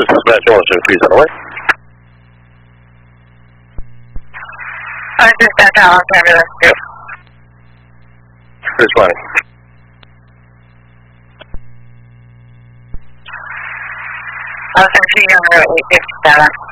dispatch 102, please on the way. Dispatch out Los Angeles 2. Responding. Los Angeles 857.